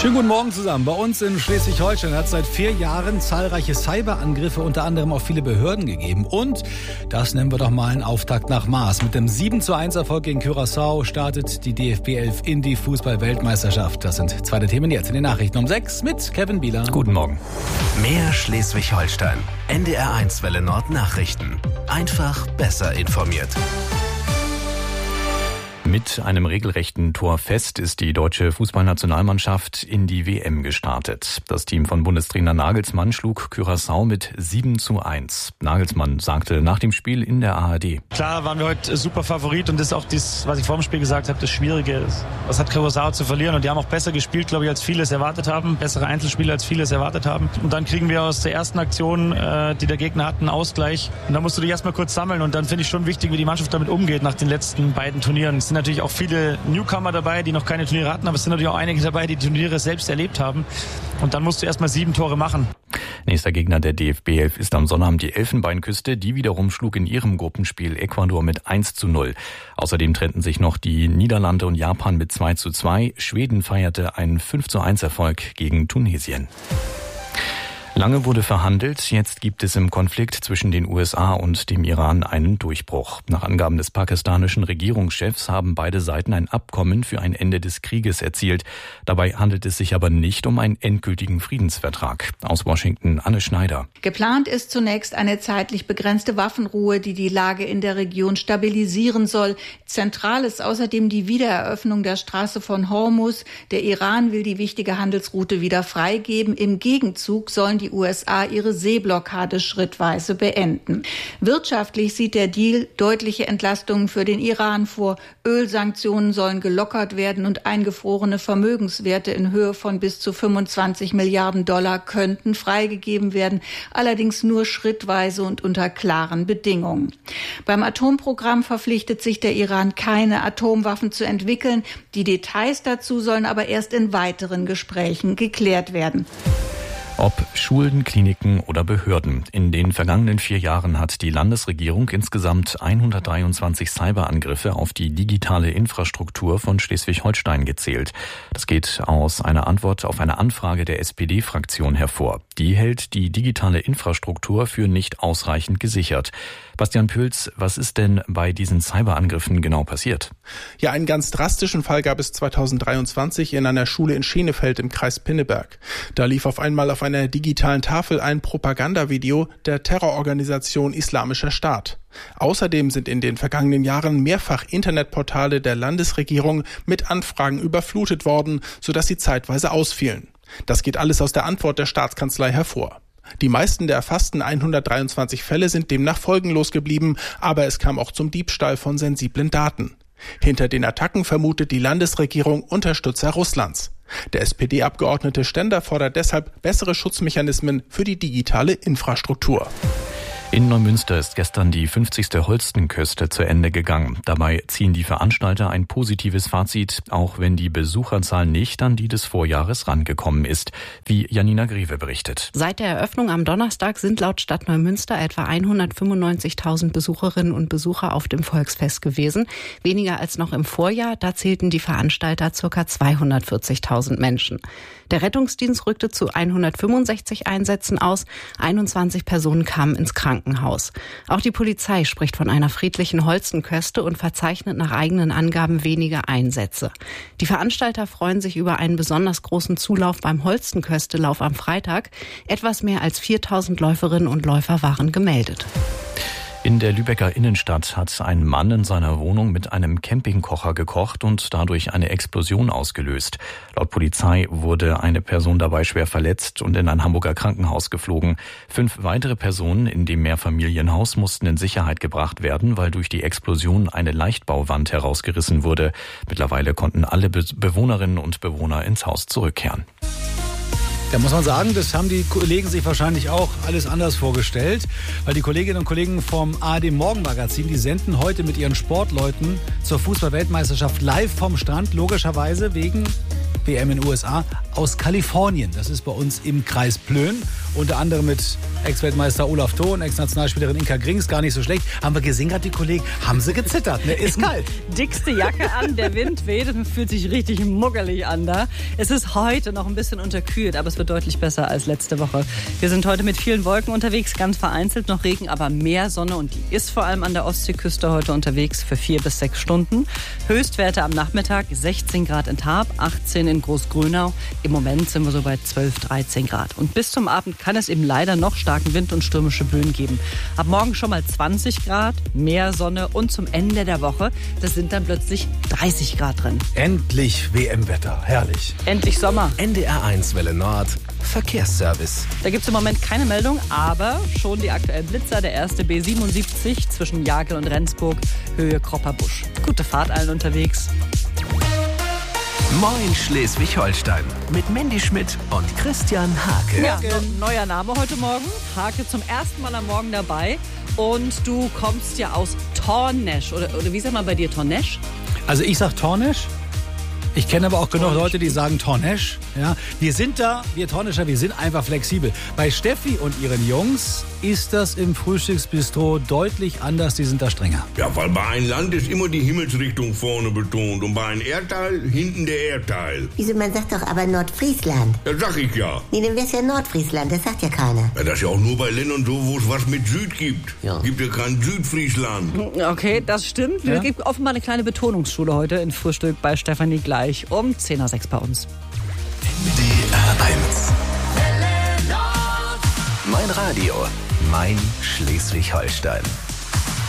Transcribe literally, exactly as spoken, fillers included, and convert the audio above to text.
Schönen guten Morgen zusammen. Bei uns in Schleswig-Holstein hat es seit vier Jahren zahlreiche Cyberangriffe, unter anderem auf viele Behörden gegeben. Und das nennen wir doch mal einen Auftakt nach Maß. Mit dem sieben zu eins Erfolg gegen Curaçao startet die D F B elf in die Fußball-Weltmeisterschaft. Das sind zwei der Themen jetzt in den Nachrichten um sechs mit Kevin Bieler. Guten Morgen. Mehr Schleswig-Holstein. N D R eins Welle Nord Nachrichten. Einfach besser informiert. Mit einem regelrechten Tor fest ist die deutsche Fußballnationalmannschaft in die W M gestartet. Das Team von Bundestrainer Nagelsmann schlug Curaçao mit sieben zu eins. Nagelsmann sagte nach dem Spiel in der A R D: Klar waren wir heute super Favorit und das ist auch das, was ich vor dem Spiel gesagt habe, das Schwierige ist. Was hat Curaçao zu verlieren? Und die haben auch besser gespielt, glaube ich, als viele es erwartet haben. Bessere Einzelspieler, als viele es erwartet haben. Und dann kriegen wir aus der ersten Aktion, äh, die der Gegner hat, einen Ausgleich. Und da musst du dich erstmal kurz sammeln. Und dann finde ich schon wichtig, wie die Mannschaft damit umgeht nach den letzten beiden Turnieren. Es sind natürlich auch viele Newcomer dabei, die noch keine Turniere hatten, aber es sind natürlich auch einige dabei, die Turniere selbst erlebt haben. Und dann musst du erstmal sieben Tore machen. Nächster Gegner der D F B elf ist am Sonnabend die Elfenbeinküste. Die wiederum schlug in ihrem Gruppenspiel Ecuador mit eins zu null. Außerdem trennten sich noch die Niederlande und Japan mit zwei zu zwei. Schweden feierte einen fünf zu eins Erfolg gegen Tunesien. Lange wurde verhandelt, jetzt gibt es im Konflikt zwischen den U S A und dem Iran einen Durchbruch. Nach Angaben des pakistanischen Regierungschefs haben beide Seiten ein Abkommen für ein Ende des Krieges erzielt. Dabei handelt es sich aber nicht um einen endgültigen Friedensvertrag. Aus Washington Anne Schneider. Geplant ist zunächst eine zeitlich begrenzte Waffenruhe, die die Lage in der Region stabilisieren soll. Zentral ist außerdem die Wiedereröffnung der Straße von Hormuz. Der Iran will die wichtige Handelsroute wieder freigeben. Im Gegenzug sollen die U S A ihre Seeblockade schrittweise beenden. Wirtschaftlich sieht der Deal deutliche Entlastungen für den Iran vor. Ölsanktionen sollen gelockert werden und eingefrorene Vermögenswerte in Höhe von bis zu fünfundzwanzig Milliarden Dollar könnten freigegeben werden, allerdings nur schrittweise und unter klaren Bedingungen. Beim Atomprogramm verpflichtet sich der Iran, keine Atomwaffen zu entwickeln. Die Details dazu sollen aber erst in weiteren Gesprächen geklärt werden. Ob Schulen, Kliniken oder Behörden. In den vergangenen vier Jahren hat die Landesregierung insgesamt hundertdreiundzwanzig Cyberangriffe auf die digitale Infrastruktur von Schleswig-Holstein gezählt. Das geht aus einer Antwort auf eine Anfrage der S P D-Fraktion hervor. Die hält die digitale Infrastruktur für nicht ausreichend gesichert. Bastian Püls, was ist denn bei diesen Cyberangriffen genau passiert? Ja, einen ganz drastischen Fall gab es zweitausenddreiundzwanzig in einer Schule in Schenefeld im Kreis Pinneberg. Da lief auf einmal auf einer digitalen Tafel ein Propagandavideo der Terrororganisation Islamischer Staat. Außerdem sind in den vergangenen Jahren mehrfach Internetportale der Landesregierung mit Anfragen überflutet worden, sodass sie zeitweise ausfielen. Das geht alles aus der Antwort der Staatskanzlei hervor. Die meisten der erfassten hundertdreiundzwanzig Fälle sind demnach folgenlos geblieben, aber es kam auch zum Diebstahl von sensiblen Daten. Hinter den Attacken vermutet die Landesregierung Unterstützer Russlands. Der S P D-Abgeordnete Stender fordert deshalb bessere Schutzmechanismen für die digitale Infrastruktur. In Neumünster ist gestern die fünfzigste Holstenköste zu Ende gegangen. Dabei ziehen die Veranstalter ein positives Fazit, auch wenn die Besucherzahl nicht an die des Vorjahres rangekommen ist, wie Janina Greve berichtet. Seit der Eröffnung am Donnerstag sind laut Stadt Neumünster etwa hundertfünfundneunzigtausend Besucherinnen und Besucher auf dem Volksfest gewesen. Weniger als noch im Vorjahr, da zählten die Veranstalter ca. zweihundertvierzigtausend Menschen. Der Rettungsdienst rückte zu hundertfünfundsechzig Einsätzen aus, einundzwanzig Personen kamen ins Krankenhaus. Auch die Polizei spricht von einer friedlichen Holstenköste und verzeichnet nach eigenen Angaben wenige Einsätze. Die Veranstalter freuen sich über einen besonders großen Zulauf beim Holstenköstelauf am Freitag. Etwas mehr als viertausend Läuferinnen und Läufer waren gemeldet. In der Lübecker Innenstadt hat ein Mann in seiner Wohnung mit einem Campingkocher gekocht und dadurch eine Explosion ausgelöst. Laut Polizei wurde eine Person dabei schwer verletzt und in ein Hamburger Krankenhaus geflogen. Fünf weitere Personen in dem Mehrfamilienhaus mussten in Sicherheit gebracht werden, weil durch die Explosion eine Leichtbauwand herausgerissen wurde. Mittlerweile konnten alle Be- Bewohnerinnen und Bewohner ins Haus zurückkehren. Da muss man sagen, das haben die Kollegen sich wahrscheinlich auch alles anders vorgestellt, weil die Kolleginnen und Kollegen vom A R D Morgenmagazin, die senden heute mit ihren Sportleuten zur Fußball-Weltmeisterschaft live vom Strand, logischerweise wegen W M in den U S A, aus Kalifornien. Das ist bei uns im Kreis Plön, unter anderem mit Ex-Weltmeister Olaf Thon, Ex-Nationalspielerin Inka Grings, gar nicht so schlecht. Haben wir gesehen gerade die Kollegen, haben sie gezittert, ne? Ist kalt. Dickste Jacke an, der Wind weht, es fühlt sich richtig muggelig an da. Es ist heute noch ein bisschen unterkühlt, aber es wird deutlich besser als letzte Woche. Wir sind heute mit vielen Wolken unterwegs, ganz vereinzelt noch Regen, aber mehr Sonne und die ist vor allem an der Ostseeküste heute unterwegs für vier bis sechs Stunden. Höchstwerte am Nachmittag sechzehn Grad in Tarp, achtzehn in Großgrönau. Im Moment sind wir so bei zwölf, dreizehn Grad. Und bis zum Abend kann es eben leider noch starken Wind und stürmische Böen geben. Ab morgen schon mal zwanzig Grad, mehr Sonne und zum Ende der Woche, das sind dann plötzlich dreißig Grad drin. Endlich W M-Wetter, herrlich. Endlich Sommer. N D R eins Welle Nord, Verkehrsservice. Da gibt es im Moment keine Meldung, aber schon die aktuellen Blitzer. Der erste B siebenundsiebzig zwischen Jagel und Rendsburg, Höhe Kropperbusch. Gute Fahrt allen unterwegs. Moin Schleswig-Holstein mit Mandy Schmidt und Christian Hake. Ja, no, neuer Name heute Morgen. Hake zum ersten Mal am Morgen dabei. Und du kommst ja aus Tornesch. Oder, oder wie sagt man bei dir, Tornesch? Also ich sag Tornesch. Ich kenne aber auch genug Leute, die sagen Tornesch. Ja, wir sind da, wir Tornescher, wir sind einfach flexibel. Bei Steffi und ihren Jungs ist das im Frühstücksbistro deutlich anders, die sind da strenger. Ja, weil bei einem Land ist immer die Himmelsrichtung vorne betont und bei einem Erdteil hinten der Erdteil. Wieso, man sagt doch aber Nordfriesland. Ja, sag ich ja. Nee, dann wär's ja Nordfriesland, das sagt ja keiner. Ja, das ist ja auch nur bei Ländern so, wo es was mit Süd gibt. Ja. Gibt ja kein Südfriesland. Okay, das stimmt. Wir Ja? geben offenbar eine kleine Betonungsschule heute in Frühstück bei Stefanie gleich um zehn Uhr sechs bei uns. N D R eins. Mein Radio, mein Schleswig-Holstein.